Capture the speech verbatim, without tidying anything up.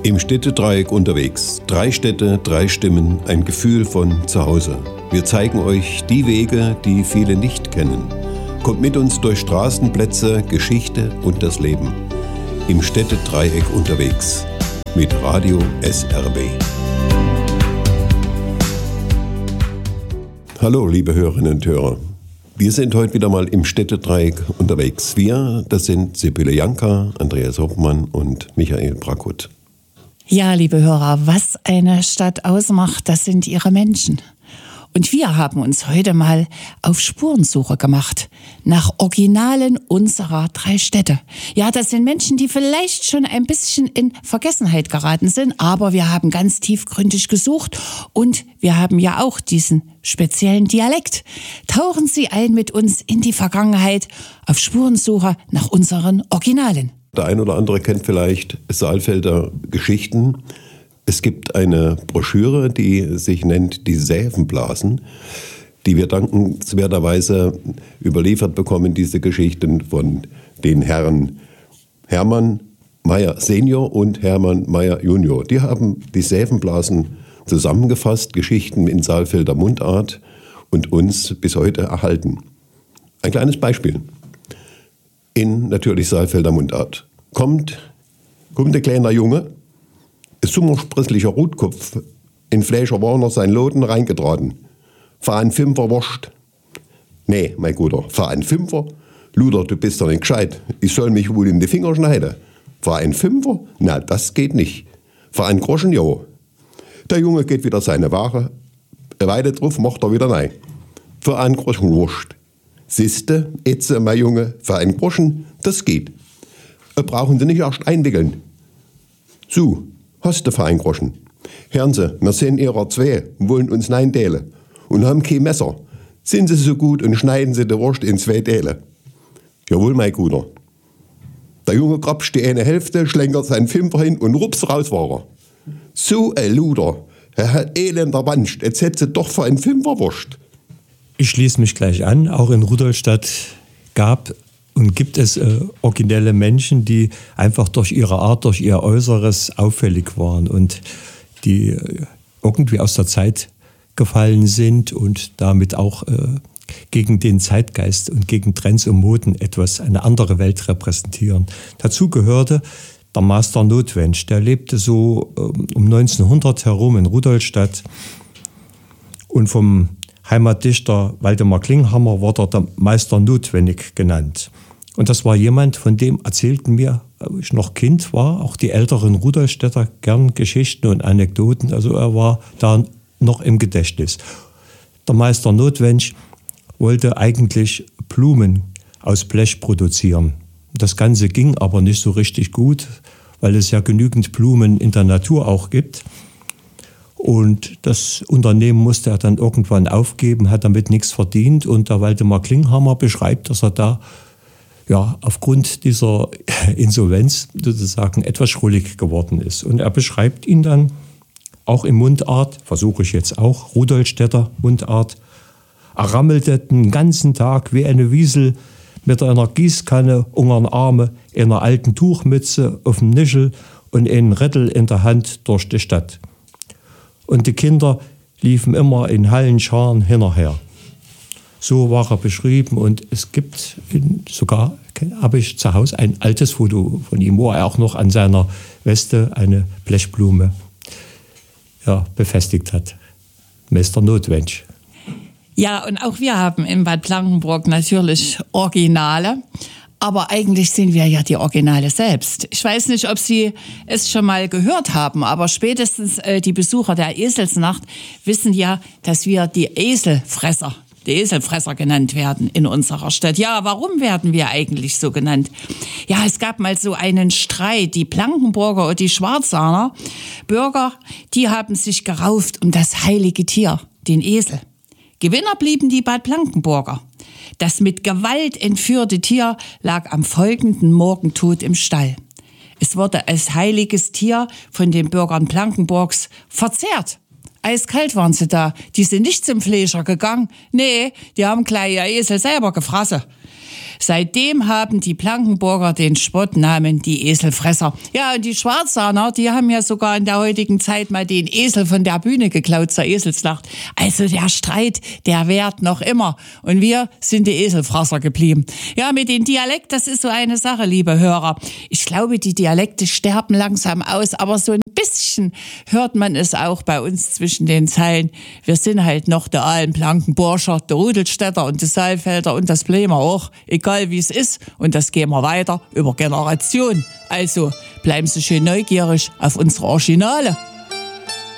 Im Städtedreieck unterwegs. Drei Städte, drei Stimmen, ein Gefühl von Zuhause. Wir zeigen euch die Wege, die viele nicht kennen. Kommt mit uns durch Straßen, Plätze, Geschichte und das Leben. Im Städtedreieck unterwegs. Mit Radio S R B. Hallo, liebe Hörerinnen und Hörer. Wir sind heute wieder mal im Städtedreieck unterwegs. Wir, das sind Sibylle Janka, Andreas Hoffmann und Michael Brackut. Ja, liebe Hörer, was eine Stadt ausmacht, das sind ihre Menschen. Und wir haben uns heute mal auf Spurensuche gemacht nach Originalen unserer drei Städte. Ja, das sind Menschen, die vielleicht schon ein bisschen in Vergessenheit geraten sind, aber wir haben ganz tiefgründig gesucht und wir haben ja auch diesen speziellen Dialekt. Tauchen Sie ein mit uns in die Vergangenheit auf Spurensuche nach unseren Originalen. Der ein oder andere kennt vielleicht Saalfelder Geschichten. Es gibt eine Broschüre, die sich nennt Die Sävenblasen, die wir dankenswerterweise überliefert bekommen, diese Geschichten von den Herren Hermann Mayer Senior und Hermann Mayer Junior. Die haben die Sävenblasen zusammengefasst, Geschichten in Saalfelder Mundart und uns bis heute erhalten. Ein kleines Beispiel. In natürlich Saalfelder Mundart. Kommt, kommt ein kleiner Junge, ein summersprisslicher Rotkopf, in Fleischer Warner sein Loden reingetraten. Fahr ein Fünfer Wurst. Nee, mein Guter, fahr ein Fünfer? Luder, du bist doch nicht gescheit. Ich soll mich wohl in die Finger schneiden. Fahr ein Fünfer? Na, das geht nicht. Fahr ein Groschen, ja. Der Junge geht wieder seine Ware. Eine Weile drauf macht er wieder nein. Fahr ein Groschen Wurst. Siehste, jetzt, mein Junge, für einen Groschen, das geht. Brauchen Sie nicht erst einwickeln. So, hast du für einen Groschen? Hören Sie, wir sind Ihrer zwei und wollen uns nein teilen und haben kein Messer. Sind Sie so gut und schneiden Sie die Wurst in zwei Teile. Jawohl, mein Guter. Der Junge grapscht die eine Hälfte, schlenkert seinen Fünfer hin und rups, raus war er. So ein Luder, er hat elender Wanst, jetzt hätte sie doch für einen Fünfer Wurst. Ich schließe mich gleich an. Auch in Rudolstadt gab und gibt es äh, originelle Menschen, die einfach durch ihre Art, durch ihr Äußeres auffällig waren und die äh, irgendwie aus der Zeit gefallen sind und damit auch äh, gegen den Zeitgeist und gegen Trends und Moden etwas, eine andere Welt repräsentieren. Dazu gehörte der Master Notwensch. Der lebte so äh, um neunzehnhundert herum in Rudolstadt und vom Heimatdichter Waldemar Klinghammer wurde der Meister Notwendig genannt. Und das war jemand, von dem erzählten mir, als ich noch Kind war, auch die älteren Rudolstädter gern Geschichten und Anekdoten. Also er war da noch im Gedächtnis. Der Meister Notwensch wollte eigentlich Blumen aus Blech produzieren. Das Ganze ging aber nicht so richtig gut, weil es ja genügend Blumen in der Natur auch gibt. Und das Unternehmen musste er dann irgendwann aufgeben, hat damit nichts verdient. Und der Waldemar Klinghammer beschreibt, dass er da ja, aufgrund dieser Insolvenz sozusagen etwas schrullig geworden ist. Und er beschreibt ihn dann auch in Mundart, versuche ich jetzt auch, Rudolstädter Mundart. Er rammelte den ganzen Tag wie eine Wiesel mit einer Gießkanne untern Arme, einer alten Tuchmütze auf dem Nischel und einem Rättel in der Hand durch die Stadt. Und die Kinder liefen immer in Hallenscharen hinterher. So war er beschrieben und es gibt sogar, habe ich zu Hause ein altes Foto von ihm, wo er auch noch an seiner Weste eine Blechblume ja, befestigt hat. Meister Notwensch. Ja, und auch wir haben in Bad Blankenburg natürlich Originale. Aber eigentlich sind wir ja die Originale selbst. Ich weiß nicht, ob Sie es schon mal gehört haben, aber spätestens äh, die Besucher der Eselsnacht wissen ja, dass wir die Eselfresser, die Eselfresser genannt werden in unserer Stadt. Ja, warum werden wir eigentlich so genannt? Ja, es gab mal so einen Streit. Die Blankenburger und die Schwarzahner Bürger, die haben sich gerauft um das heilige Tier, den Esel. Gewinner blieben die Bad Blankenburger. Das mit Gewalt entführte Tier lag am folgenden Morgen tot im Stall. Es wurde als heiliges Tier von den Bürgern Blankenburgs verzehrt. Eiskalt waren sie da. Die sind nicht zum Fleischer gegangen. Nee, die haben gleich ihr Esel selber gefressen. Seitdem haben die Blankenburger den Spottnamen die Eselfresser. Ja, und die Schwarzahner, die haben ja sogar in der heutigen Zeit mal den Esel von der Bühne geklaut zur Eselsnacht. Also der Streit, der währt noch immer. Und wir sind die Eselfresser geblieben. Ja, mit dem Dialekt, das ist so eine Sache, liebe Hörer. Ich glaube, die Dialekte sterben langsam aus, aber so ein bisschen hört man es auch bei uns zwischen den Zeilen. Wir sind halt noch der alten Blankenburger, der Rudelstädter und der Saalfelder und das bleiben wir auch, egal wie es ist. Und das gehen wir weiter über Generationen. Also bleiben Sie schön neugierig auf unsere Originale.